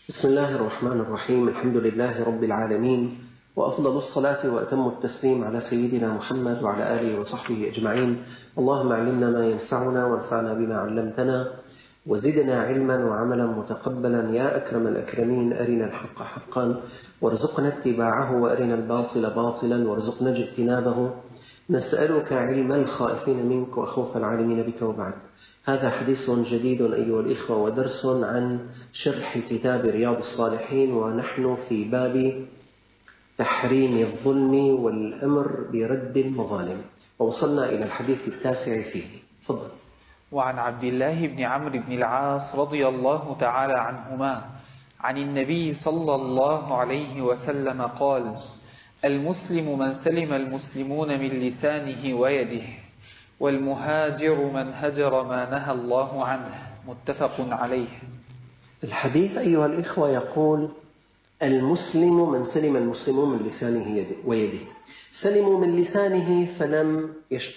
بسم الله الرحمن الرحيم. الحمد لله رب العالمين، وأفضل الصلاة وأتم التسليم على سيدنا محمد وعلى آله وصحبه أجمعين. اللهم علمنا ما ينفعنا وانفعنا بما علمتنا وزدنا علما وعملا متقبلا يا أكرم الأكرمين. أرنا الحق حقا وارزقنا اتباعه، وأرنا الباطل باطلا وارزقنا اجتنابه. نسألك علم الخائفين منك وخوف العالمين بك. وبعد، هذا حديث جديد أيها الإخوة، ودرس عن شرح كتاب رياض الصالحين، ونحن في باب تحريم الظلم والأمر برد المظالم، ووصلنا إلى الحديث التاسع فيه. تفضل. وعن عبد الله بن عمرو بن العاص رضي الله تعالى عنهما عن النبي صلى الله عليه وسلم قال: المسلم من سلم المسلمون من لسانه ويده، والمهاجر من هجر ما نهى الله عنه. متفق عليه. الحديث أيها الإخوة يقول: المسلم من سلم المسلمون من لسانه ويده. سلموا من لسانه فلم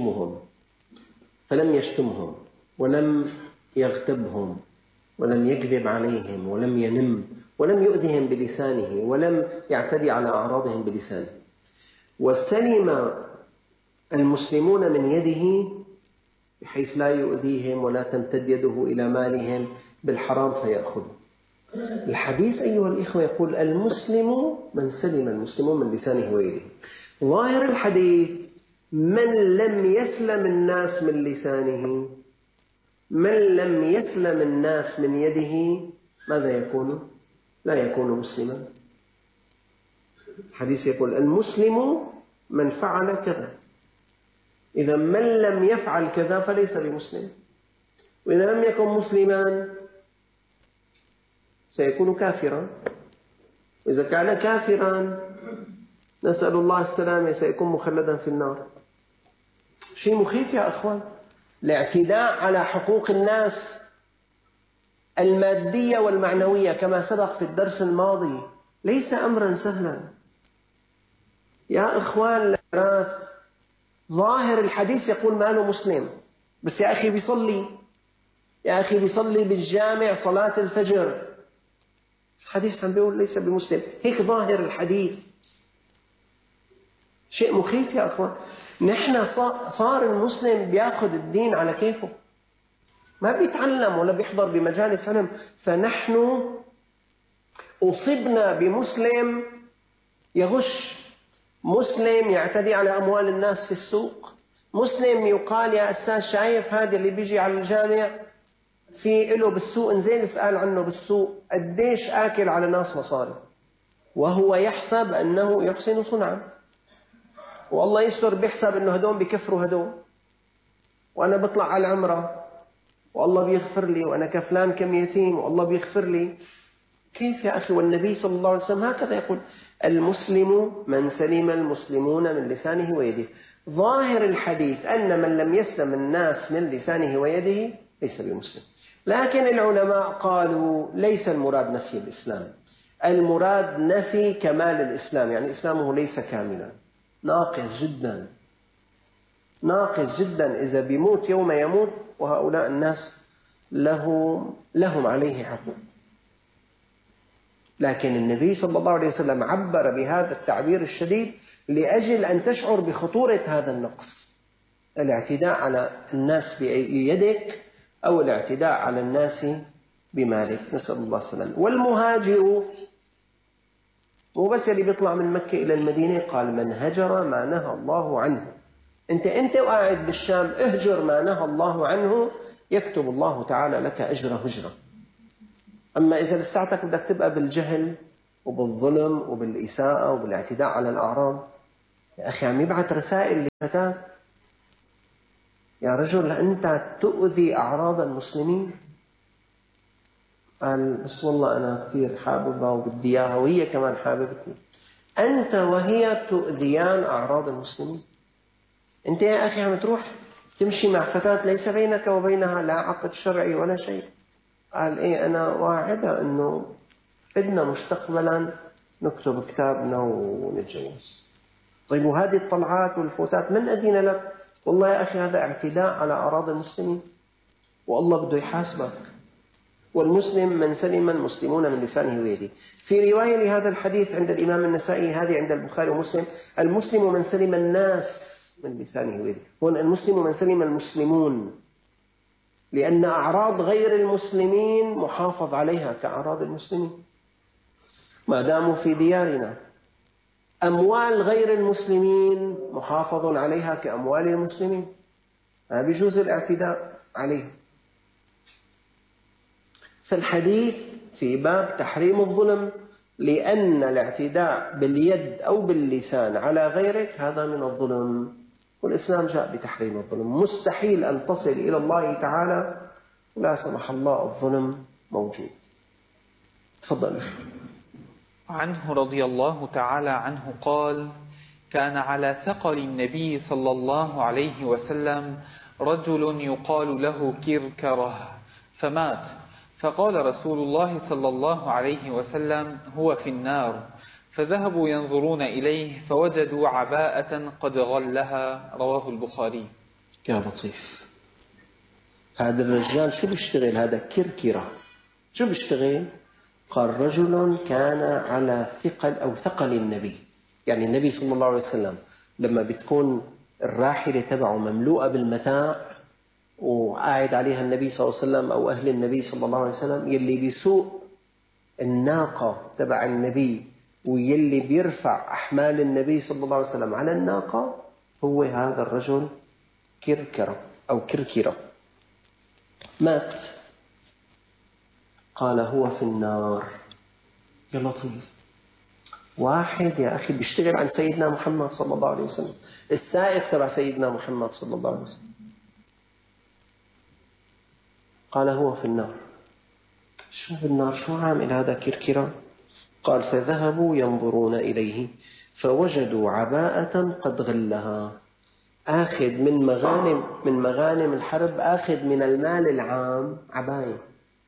يشتمهم ولم يغتبهم ولم يكذب عليهم ولم ينم ولم يؤذهم بلسانه ولم يعتدي على أعراضهم بلسانه. وسلم المسلمون من يده بحيث لا يؤذيهم ولا تمتد يده إلى مالهم بالحرام فيأخذه. الحديث أيها الإخوة يقول: المسلم من سلم المسلمون من لسانه ويده. ظاهر الحديث: من لم يسلم الناس من لسانه، من لم يسلم الناس من يده، ماذا يكون؟ لا يكون مسلما. الحديث يقول: المسلم من فعل كذا. إذا من لم يفعل كذا فليس بمسلم، وإذا لم يكن مسلما سيكون كافرا، وإذا كان كافرا نسأل الله السلامة سيكون مخلدا في النار. شيء مخيف يا أخوان. الاعتداء على حقوق الناس المادية والمعنوية كما سبق في الدرس الماضي ليس أمرا سهلا يا إخوان. ظاهر الحديث يقول ماله مسلم، بس يا أخي بيصلي، يا أخي بيصلي بالجامع صلاة الفجر، الحديث عم بيقول ليس بمسلم. هيك ظاهر الحديث. شيء مخيف يا أخوان. نحن صار المسلم بياخذ الدين على كيفه، ما بيتعلم ولا بيحضر بمجالس علم. فنحن أصبنا بمسلم يغش، مسلم يعتدي على أموال الناس في السوق، مسلم يقال يا أستاذ شايف هذا اللي بيجي على الجامع في إله بالسوق، انزين اسأل عنه بالسوق قديش آكل على ناس مصاري، وهو يحسب أنه يحسن صنعا، والله يستر بيحسب أنه هدون بكفروا هدون، وأنا بطلع على العمرة والله بيغفر لي، وأنا كفلان كم يتيم والله بيغفر لي. كيف يا أخي؟ والنبي صلى الله عليه وسلم هكذا يقول: المسلم من سلم المسلمون من لسانه ويده. ظاهر الحديث أن من لم يسلم الناس من لسانه ويده ليس بمسلم. لكن العلماء قالوا ليس المراد نفي الإسلام، المراد نفي كمال الإسلام، يعني إسلامه ليس كاملا، ناقص جدا، ناقص جدا. إذا بيموت يوم يموت وهؤلاء الناس لهم عليه حقوق. لكن النبي صلى الله عليه وسلم عبر بهذا التعبير الشديد لأجل أن تشعر بخطورة هذا النقص، الاعتداء على الناس بيدك أو الاعتداء على الناس بمالك، نسأل الله السلامة. والمهاجر مو بس اللي بيطلع من مكة إلى المدينة، قال: من هجر ما نهى الله عنه. أنت وقاعد بالشام اهجر ما نهى الله عنه، يكتب الله تعالى لك أجر هجرة. أما إذا لساتك بدك تبقى بالجهل وبالظلم وبالإساءة وبالاعتداء على الأعراض، يا أخي عم يبعث رسائل لفتاة: يا رجل أنت تؤذي أعراض المسلمين. قال: بس والله أنا كثير حاببها وبدي إياها وهي كمان حاببتني. أنت وهي تؤذيان أعراض المسلمين. أنت يا أخي عم تروح تمشي مع فتاة ليس بينك وبينها لا عقد شرعي ولا شيء. قال: إيه، أنا واعدة أنه بدنا مستقبلا نكتب كتابنا ونتجوز. طيب وهذه الطلعات والفوتات من أذن لك؟ والله يا أخي هذا اعتداء على أعراض المسلمين، والله بده يحاسبك. والمسلم من سلم المسلمون من لسانه ويده. في رواية لهذا الحديث عند الإمام النسائي، هذه عند البخاري ومسلم: المسلم من سلم الناس من لسانه ويده. هنا المسلم من سلم المسلمون، لأن أعراض غير المسلمين محافظ عليها كأعراض المسلمين ما داموا في ديارنا. أموال غير المسلمين محافظ عليها كأموال المسلمين، ما بيجوز الاعتداء عليه. فالحديث في باب تحريم الظلم، لأن الاعتداء باليد أو باللسان على غيرك هذا من الظلم، والإسلام جاء بتحريم الظلم. مستحيل أن تصل إلى الله تعالى لا سمح الله الظلم موجود. تفضل. عنه رضي الله تعالى عنه قال: كان على ثقل النبي صلى الله عليه وسلم رجل يقال له كركره فمات، فقال رسول الله صلى الله عليه وسلم: هو في النار. فذهبوا ينظرون إليه فوجدوا عباءة قد غلها. رواه البخاري. يا لطيف، هذا الرجال شو بيشتغل؟ هذا كركرة شو بيشتغل؟ قال: رجل كان على ثقل أو ثقل النبي، يعني النبي صلى الله عليه وسلم لما بتكون الراحلة تبعه مملوءة بالمتاع وقاعد عليها النبي صلى الله عليه وسلم أو أهل النبي صلى الله عليه وسلم، يلي بيسوق الناقة تبع النبي ويلي بيرفع أحمال النبي صلى الله عليه وسلم على الناقة هو هذا الرجل كركرة أو كركرة. مات. قال: هو في النار. يا لطيف، واحد يا أخي بيشتغل عن سيدنا محمد صلى الله عليه وسلم، السائق تبع سيدنا محمد صلى الله عليه وسلم، قال: هو في النار. شو في النار؟ شو عامل هذا كركرة؟ قال: فذهبوا ينظرون إليه فوجدوا عباءة قد غلها، آخذ من مغانم الحرب، آخذ من المال العام عباية،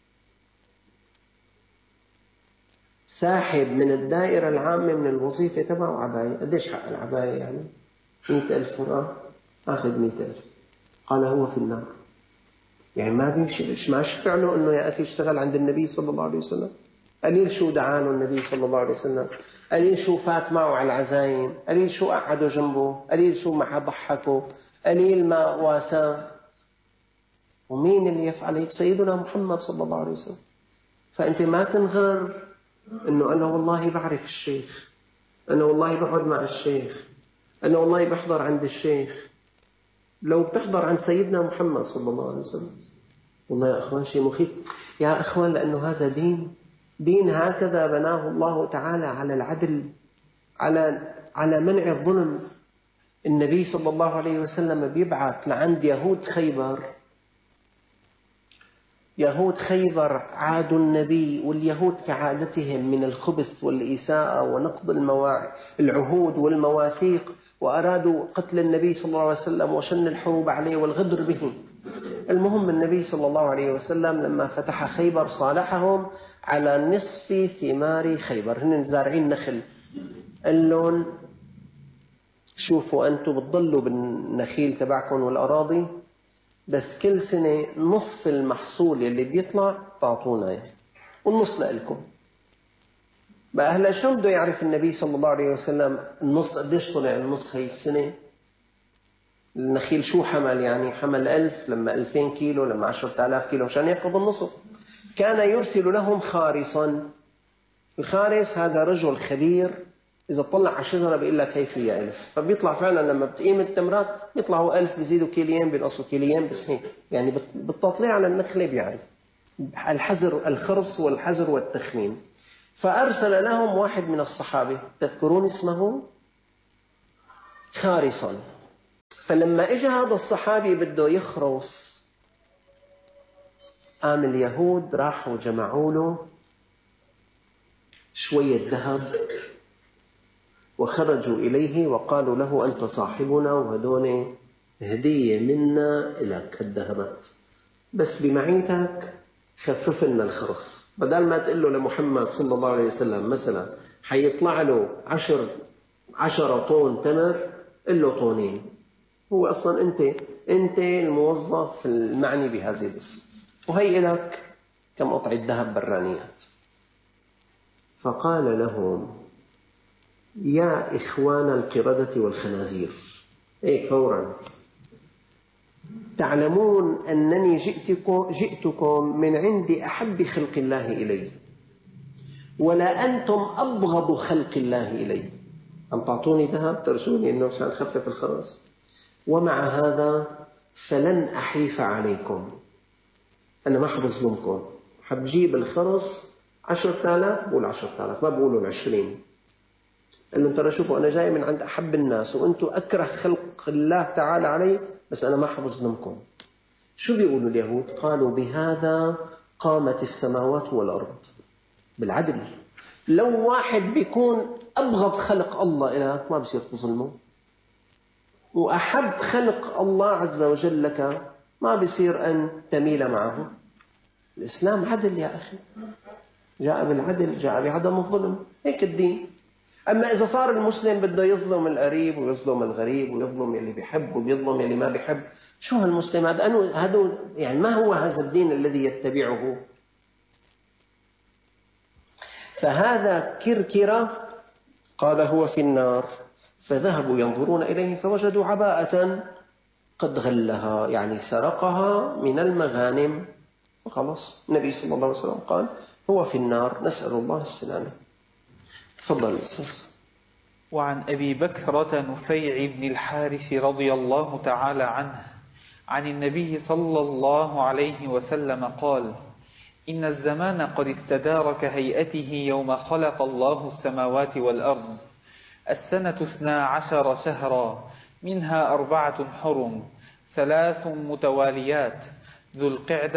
ساحب من الدائرة العامة من الوظيفة تبعه عباية. قديش حق العباية يعني؟ 100,000 فرقة، آخذ 100,000. قال: هو في النار. يعني ما بيمشي، ما شفع له أنه يا أخي اشتغل عند النبي صلى الله عليه وسلم؟ قليل شو دعانه النبي صلى الله عليه وسلم، قليل شو فات معه على العزايم، قليل شو قعدوا جنبه، قليل شو ما ضحكه، قليل ما واساه. ومين اللي يفعل هيك؟ سيدنا محمد صلى الله عليه وسلم. فأنت ما تنغر أنه أنا والله بعرف الشيخ، أنا والله بقعد مع الشيخ، أنا والله بحضر عند الشيخ. لو بتحضر عن سيدنا محمد صلى الله عليه وسلم، والله يا أخوان شيء مخيف يا أخوان، لأنه هذا دين هكذا بناه الله تعالى على العدل، على منع الظلم. النبي صلى الله عليه وسلم بيبعث لعند يهود خيبر عادوا النبي، واليهود كعادتهم من الخبث والإساءة ونقض العهود والمواثيق، وأرادوا قتل النبي صلى الله عليه وسلم وشن الحروب عليه والغدر به. المهم النبي صلى الله عليه وسلم لما فتح خيبر صالحهم على نصف ثمار خيبر، هن زارعين نخل، قال لهم: شوفوا أنتم بتضلوا بالنخيل تبعكم والأراضي، بس كل سنة نصف المحصول اللي بيطلع تعطونا اياه والنص لكم. بقى هلا شو بده يعرف النبي صلى الله عليه وسلم النص قديش طلع النص هي السنة؟ النخيل شو حمل؟ يعني حمل 1000، لما 2000 كيلو، لما 10,000 كيلو، عشان يأخذ النصف. كان يرسل لهم خارصا. الخارص هذا رجل خبير، إذا طلع على شجرة بيقول لك كيف هي 1000، فبيطلع فعلا لما بتقيم التمرات بيطلعوا 1000، بيزيدوا كيلين، بينقصوا كيلين، بس هيك يعني بالتطليع على النخلة بيعرف الحذر، الخرص والحذر والتخمين. فأرسل لهم واحد من الصحابة، تذكرون اسمه؟ خارصا. فلما اجى هذا الصحابي بده يخرص، قام اليهود راحوا جمعوا له شوية ذهب وخرجوا إليه وقالوا له: أنت صاحبنا وهدون هدية منا إليك الذهبات، بس بمعيتك خفف لنا الخرص. بدل ما تقول له لمحمد صلى الله عليه وسلم مثلا حيطلع له 10 طن تمر، قل له طونين. هو أصلا أنت الموظف المعني بهذه القصة، وهي لك كم قطعة ذهب برانيات. فقال لهم: يا إخوان القردة والخنازير، هيك فورا، تعلمون أنني جئتكم من عند أحب خلق الله إلي، ولا أنتم أبغض خلق الله إلي، أم تعطوني ذهب ترسوني إنه عشان خفف الخرس، ومع هذا فلن أحيف عليكم، أنا ما حبظلمكم، حبجيب الخرس 10,000 بقول 10,000 ما بقولوا 20. قال لهم: ترى شوفوا، أنا جاي من عند أحب الناس وأنتم أكره خلق الله تعالى علي، بس أنا ما حبظلمكم. شو بيقولوا اليهود؟ قالوا: بهذا قامت السماوات والأرض، بالعدل. لو واحد بيكون أبغض خلق الله إليك ما بصير تظلمه، وأحب خلق الله عز وجل لك ما بصير أن تميل معه. الإسلام عدل يا أخي، جاء بالعدل، جاء بعدم الظلم، هيك الدين. أما إذا صار المسلم بده يظلم القريب ويظلم الغريب ويظلم يلي بيحب ويظلم يلي ما بيحب، شو هالمسلم هذا؟ يعني ما هو هذا الدين الذي يتبعه؟ فهذا كركرة قال هو في النار، فذهبوا ينظرون إليه فوجدوا عباءة قد غلها، يعني سرقها من المغانم، وخلص. النبي صلى الله عليه وسلم قال: هو في النار، نسأل الله السلامة. تفضل الأستاذ. وعن أبي بكرة نفيع بن الحارث رضي الله تعالى عنه عن النبي صلى الله عليه وسلم قال: إن الزمان قد استدار كهيئته يوم خلق الله السماوات والأرض، السنة 12 شهرا، منها 4 حرم، 3 متواليات، ذو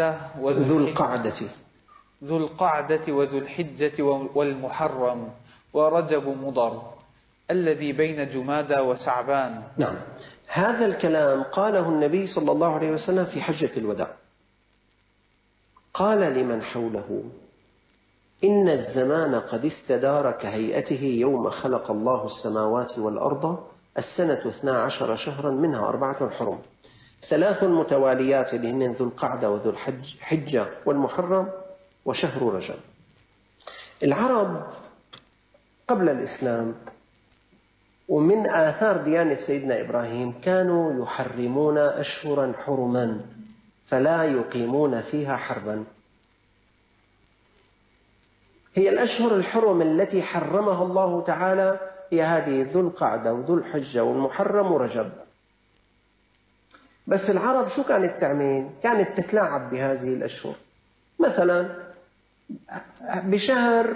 القعدة وذو الحجة والمحرم ورجب مضر، الذي بين جمادى وشعبان. نعم، هذا الكلام قاله النبي صلى الله عليه وسلم في حجة الوداع. قال لمن حوله: إن الزمان قد استدار كهيئته يوم خلق الله السماوات والأرض، السنة 12 شهرا، منها 4 حرم، 3 متواليات اللي هن ذو القعدة وذو الحجة والمحرم وشهر رجب. العرب قبل الإسلام ومن آثار ديانة سيدنا إبراهيم كانوا يحرمون أشهرا حرما فلا يقيمون فيها حربا. هي الأشهر الحرم التي حرمها الله تعالى هي هذه ذو القعدة وذو الحجة والمحرم ورجب. بس العرب شو كانت تعمل؟ كانت تتلاعب بهذه الأشهر. مثلا بشهر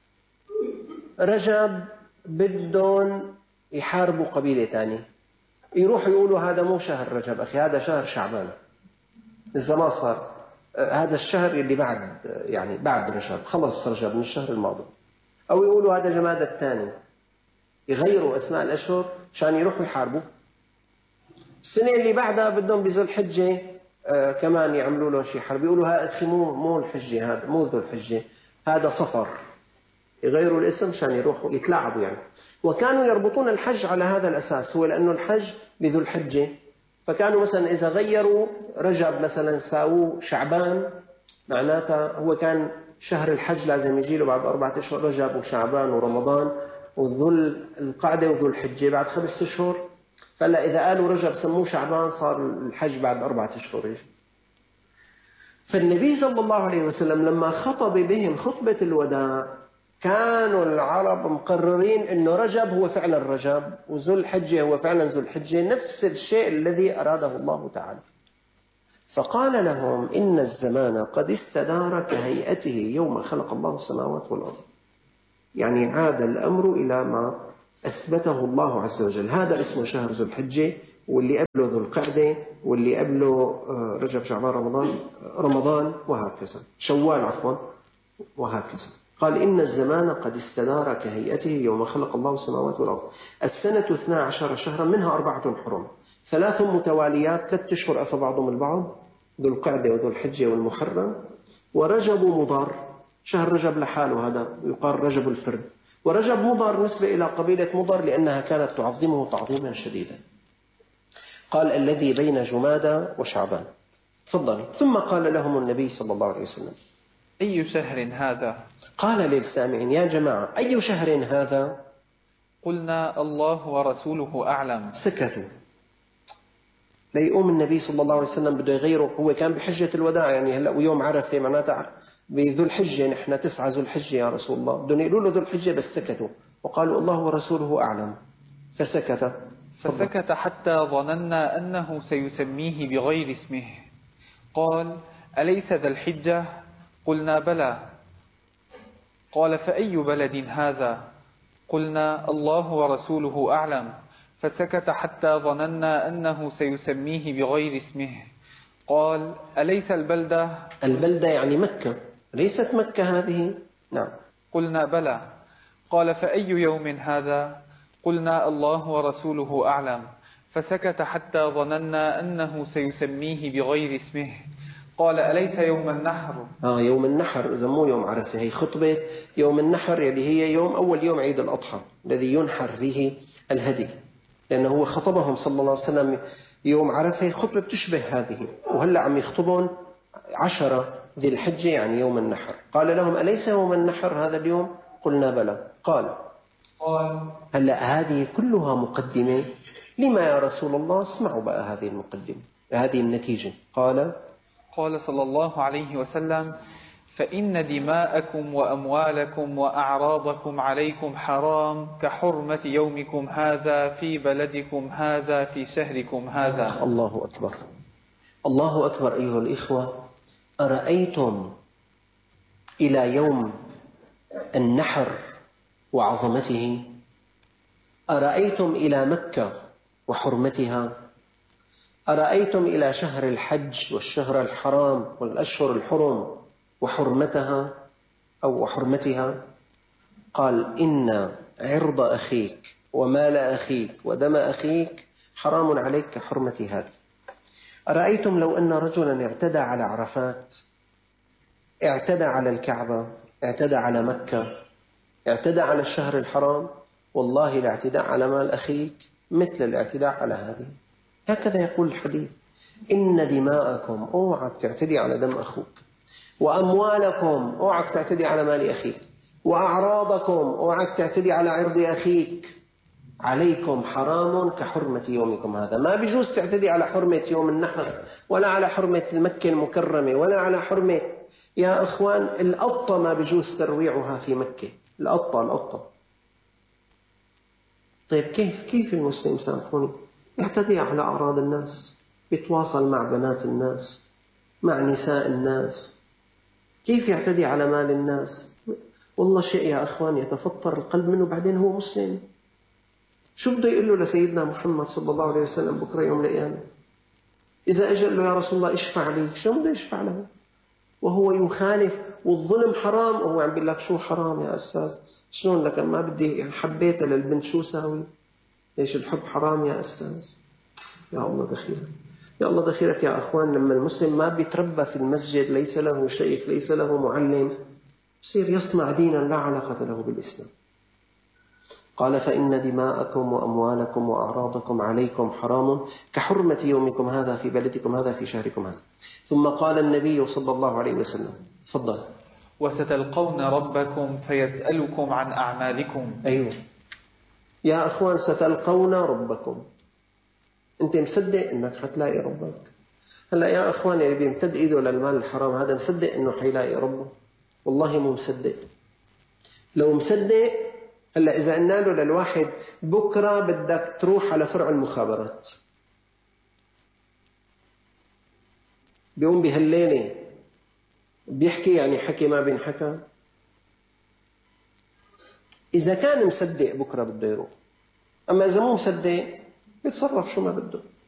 رجب بدهم يحاربوا قبيلة تانية، يروحوا يقولوا: هذا مو شهر رجب أخي، هذا شهر شعبان، إذا ما صار هذا الشهر اللي بعد رجب، خلص رجب من الشهر الماضي. أو يقولوا هذا جماد الثاني، يغيروا أسماء الأشهر عشان يروحوا يحاربوا. السنة اللي بعدها بدهم بذو الحجة كمان يعملوا له شيء حرب، يقولوا هذا مو الحجة، هذا مو ذو الحجة، هذا صفر، يغيروا الاسم عشان يروحوا يتلاعبوا يعني. وكانوا يربطون الحج على هذا الأساس، هو لأنه الحج بذو الحجة، فكانوا مثلا إذا غيروا رجب مثلا ساووا شعبان، معناتها هو كان شهر الحج لازم يجي له بعد 4 أشهر، رجب وشعبان ورمضان وذو القعدة وذو الحجة بعد 5 أشهر. فلا إذا قالوا رجب سموه شعبان، صار الحج بعد 4 أشهر يجي. فالنبي صلى الله عليه وسلم لما خطب بهم خطبة الوداع كانوا العرب مقررين أنه رجب هو فعلا رجب وذو الحجة هو فعلا ذو الحجة، نفس الشيء الذي أراده الله تعالى. فقال لهم: إن الزمان قد استدار كهيئته يوم خلق الله السماوات والأرض، يعني عاد الأمر إلى ما أثبته الله عز وجل. هذا اسمه شهر ذو الحجة، واللي قبله ذو القعدة، واللي قبله رجب شعبان رمضان وهكذا، شوال عفوا وهكذا. قال: إن الزمان قد استدار كهيئته يوم خلق الله السماوات والأرض، السنة 12 شهرا، منها 4 حرم، 3 متواليات، 3 أشهر أفى بعضهم البعض، ذو القعدة وذو الحجة والمحرم، ورجب مضر، شهر رجب لحاله هذا يقال رجب الفرد، ورجب مضر نسبة إلى قبيلة مضر لأنها كانت تعظمه تعظيما شديدا. قال: الذي بين جمادى وشعبان. تفضل. ثم قال لهم النبي صلى الله عليه وسلم: أي شهر هذا؟ قال للسامعين: يا جماعة، أي شهر هذا؟ قلنا: الله ورسوله أعلم. سكتوا. ليقوم النبي صلى الله عليه وسلم بده يغيره. هو كان بحجة الوداع، يعني هلأ ويوم عرفة معناتها بذو الحجة، نحن 9 ذو الحجة يا رسول الله، بدهم يقولوا له ذو الحجة، بس سكتوا وقالوا: الله ورسوله أعلم. فسكت حتى ظننا أنه سيسميه بغير اسمه. قال: أليس ذا الحجة؟ قلنا: بلى. قال: فأي بلد هذا؟ قلنا: الله ورسوله أعلم. فسكت حتى ظننا أنه سيسميه بغير اسمه. قال: أليس البلدة؟ البلدة يعني مكة، ليست مكة هذه؟ نعم. قلنا: بلى. قال: فأي يوم هذا؟ قلنا: الله ورسوله أعلم. فسكت حتى ظننا أنه سيسميه بغير اسمه. قال: أليس يوم النحر؟ يوم النحر، إذا مو يوم عرفة. هي خطبة يوم النحر اللي هي أول يوم عيد الأضحى الذي ينحر فيه الهدي، لأنه هو خطبهم صلى الله عليه وسلم يوم عرفة خطبة بتشبه هذه، وهلأ عم يخطبون 10 ذي الحجة يعني يوم النحر. قال لهم: أليس يوم النحر هذا اليوم؟ قلنا: بلى. قال: هلأ هذه كلها مقدمة، لما يا رسول الله؟ اسمعوا بقى هذه المقدمة، هذه النتيجة. قال صلى الله عليه وسلم: فإن دماءكم وأموالكم وأعراضكم عليكم حرام كحرمة يومكم هذا في بلدكم هذا في شهركم هذا. الله أكبر، الله أكبر. أيها الإخوة، أرأيتم إلى يوم النحر وعظمته؟ أرأيتم إلى مكة وحرمتها؟ أرأيتم إلى شهر الحج والشهر الحرام والأشهر الحرم وحرمتها أو وحرمتها؟ قال: إن عرض أخيك ومال أخيك ودم أخيك حرام عليك كحرمة هذه. أرأيتم لو أن رجلا اعتدى على عرفات، اعتدى على الكعبة، اعتدى على مكة، اعتدى على الشهر الحرام، والله الاعتداء على مال أخيك مثل الاعتداء على هذه. هكذا يقول الحديث: إن دماءكم، اوعك تعتدي على دم أخوك، وأموالكم، اوعك تعتدي على مال أخيك، وأعراضكم، اوعك تعتدي على عرض أخيك، عليكم حرام كحرمة يومكم هذا. ما بيجوز تعتدي على حرمة يوم النحر، ولا على حرمة المكة المكرمة، ولا على حرمة، يا أخوان، القطة ما بيجوز ترويعها في مكة، القطة. طيب كيف المسلم، سامحوني، يعتدي على أعراض الناس، يتواصل مع بنات الناس، مع نساء الناس، كيف يعتدي على مال الناس؟ والله شيء يا أخوان يتفطر القلب منه. بعدين هو مسلم، شو بده يقول له لسيدنا محمد صلى الله عليه وسلم بكرة يوم القيامة؟ إذا أجل له: يا رسول الله اشفع لي، شو بده يشفع له وهو يخالف والظلم حرام؟ وهو عم بيقول لك: شو حرام يا أستاذ؟ شلون لك ما بدي، يعني حبيتها للبنت شو ساوي؟ ليش الحب حرام يا أستاذ؟ يا الله دخيلك، يا الله دخيلك يا أخوان. لما المسلم ما بيتربى في المسجد، ليس له شيخ، ليس له معلم، يصير يصنع دينا لا علاقة له بالإسلام. قال: فإن دماءكم وأموالكم وأعراضكم عليكم حرام كحرمة يومكم هذا في بلدكم هذا في شهركم هذا. ثم قال النبي صلى الله عليه وسلم: تفضل. وستلقون ربكم فيسألكم عن أعمالكم. أيوة يا أخوان، ستلقون ربكم. أنت مصدق أنك حتلاقي ربك؟ هلأ يا أخوان، اللي بيمتد إيده للمال الحرام هذا مصدق أنه حيلاقي ربه؟ والله مو مصدق. لو مصدق، هلأ إذا قلنا له للواحد: بكرة بدك تروح على فرع المخابرات، بيقوم بهالليلة بيحكي، يعني حكي ما بينحكى. إذا كان مصدق بكرة بده يروح، أما إذا مو مصدق بيتصرف شو ما بده.